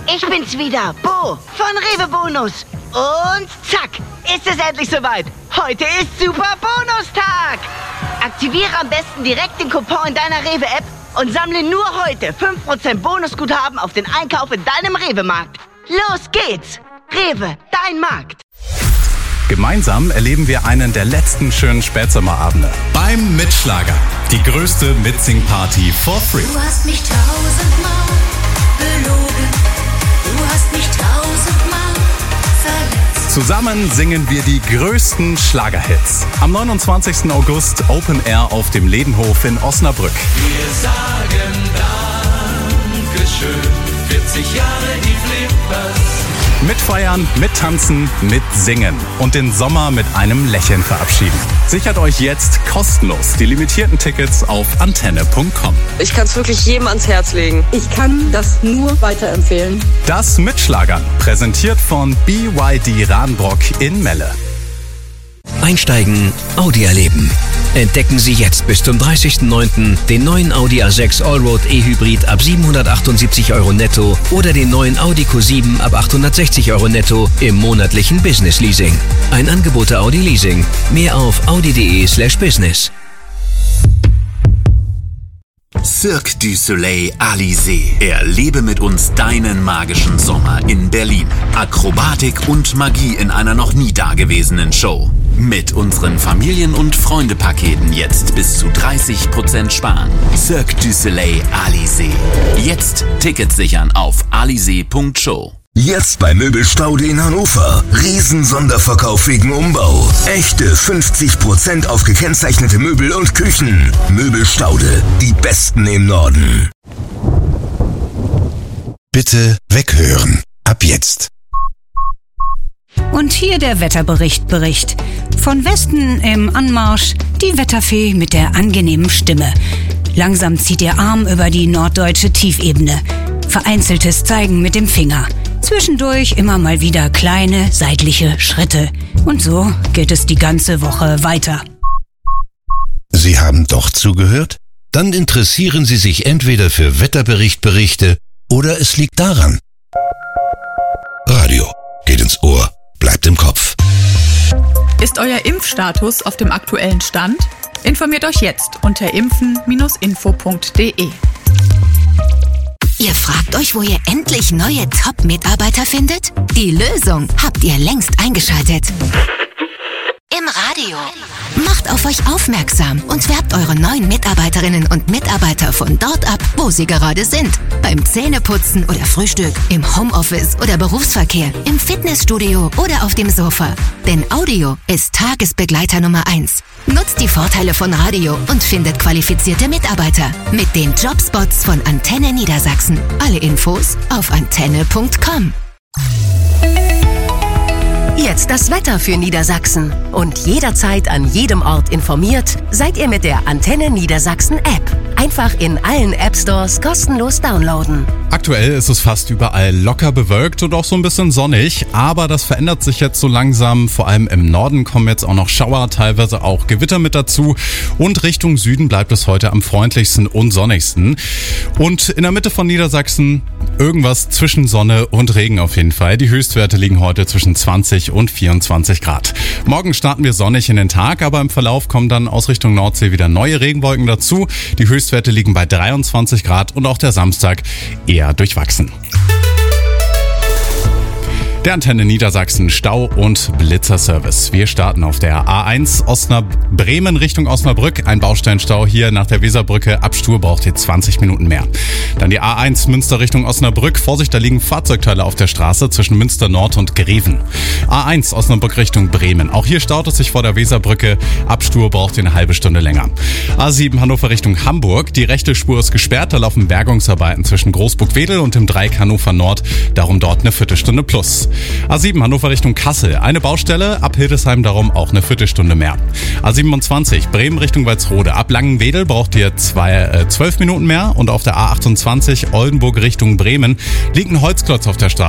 Ich bin's wieder, Bo von Rewe Bonus. Und zack, ist es endlich soweit. Heute ist Super Bonustag. Aktiviere am besten direkt den Coupon in deiner Rewe-App und sammle nur heute 5% Bonusguthaben auf den Einkauf in deinem Rewe-Markt. Los geht's. Rewe, dein Markt. Gemeinsam erleben wir einen der letzten schönen Spätsommerabende. Beim Mitschlager. Die größte Mitsing-Party for free. Du hast mich tausendmal belogen. Du hast mich tausendmal verletzt. Zusammen singen wir die größten Schlagerhits. Am 29. August Open Air auf dem Ledenhof in Osnabrück. Wir sagen Dankeschön, 40 Jahre Yves Lippers. Mitfeiern, mittanzen, mitsingen und den Sommer mit einem Lächeln verabschieden. Sichert euch jetzt kostenlos die limitierten Tickets auf antenne.com. Ich kann es wirklich jedem ans Herz legen. Ich kann das nur weiterempfehlen. Das Mitschlagern, präsentiert von BYD Rahnbrock in Melle. Einsteigen, Audi erleben. Entdecken Sie jetzt bis zum 30.09. den neuen Audi A6 Allroad E-Hybrid ab 778 € netto oder den neuen Audi Q7 ab 860 € netto im monatlichen Business Leasing. Ein Angebot der Audi Leasing. Mehr auf audi.de/business. Cirque du Soleil Alizé. Erlebe mit uns deinen magischen Sommer in Berlin. Akrobatik und Magie in einer noch nie dagewesenen Show. Mit unseren Familien- und Freunde-Paketen jetzt bis zu 30% sparen. Cirque du Soleil Alizé. Jetzt Tickets sichern auf alizé.show. Jetzt bei Möbelstaude in Hannover. Riesensonderverkauf wegen Umbau. Echte 50% auf gekennzeichnete Möbel und Küchen. Möbelstaude, die besten im Norden. Bitte weghören. Ab jetzt. Und hier der Wetterbericht. Von Westen im Anmarsch die Wetterfee mit der angenehmen Stimme. Langsam zieht ihr Arm über die norddeutsche Tiefebene. Vereinzeltes Zeigen mit dem Finger. Zwischendurch immer mal wieder kleine seitliche Schritte. Und so geht es die ganze Woche weiter. Sie haben doch zugehört? Dann interessieren Sie sich entweder für Wetterberichte oder es liegt daran. Radio geht ins Ohr, bleibt im Kopf. Ist euer Impfstatus auf dem aktuellen Stand? Informiert euch jetzt unter impfen-info.de. Ihr fragt euch, wo ihr endlich neue Top-Mitarbeiter findet? Die Lösung habt ihr längst eingeschaltet. Im Radio. Macht auf euch aufmerksam und werbt eure neuen Mitarbeiterinnen und Mitarbeiter von dort ab, wo sie gerade sind. Beim Zähneputzen oder Frühstück, im Homeoffice oder Berufsverkehr, im Fitnessstudio oder auf dem Sofa. Denn Audio ist Tagesbegleiter Nummer 1. Nutzt die Vorteile von Radio und findet qualifizierte Mitarbeiter mit den Jobspots von Antenne Niedersachsen. Alle Infos auf antenne.com. Jetzt das Wetter für Niedersachsen. Und jederzeit an jedem Ort informiert, seid ihr mit der Antenne Niedersachsen App. Einfach in allen App-Stores kostenlos downloaden. Aktuell ist es fast überall locker bewölkt und auch so ein bisschen sonnig, aber das verändert sich jetzt so langsam. Vor allem im Norden kommen jetzt auch noch Schauer, teilweise auch Gewitter mit dazu und Richtung Süden bleibt es heute am freundlichsten und sonnigsten. Und in der Mitte von Niedersachsen irgendwas zwischen Sonne und Regen auf jeden Fall. Die Höchstwerte liegen heute zwischen 20 und 24 Grad. Morgen starten wir sonnig in den Tag, aber im Verlauf kommen dann aus Richtung Nordsee wieder neue Regenwolken dazu. Die Höchstwerte liegen bei 23 Grad und auch der Samstag eher durchwachsen. Der Antenne Niedersachsen Stau- und Blitzerservice. Wir starten auf der A1 Bremen Richtung Osnabrück. Ein Baustellenstau hier nach der Weserbrücke. Ab Stur braucht ihr 20 Minuten mehr. Dann die A1 Münster Richtung Osnabrück. Vorsicht, da liegen Fahrzeugteile auf der Straße zwischen Münster Nord und Greven. A1 Osnabrück Richtung Bremen. Auch hier staut es sich vor der Weserbrücke. Ab Stur braucht ihr eine halbe Stunde länger. A7 Hannover Richtung Hamburg. Die rechte Spur ist gesperrt. Da laufen Bergungsarbeiten zwischen Großburg-Wedel und dem Dreieck Hannover Nord. Darum dort eine Viertelstunde plus. A7 Hannover Richtung Kassel. Eine Baustelle, ab Hildesheim darum auch eine Viertelstunde mehr. A27 Bremen Richtung Walsrode. Ab Langenwedel braucht ihr 12 Minuten mehr. Und auf der A28 Oldenburg Richtung Bremen liegt ein Holzklotz auf der Straße.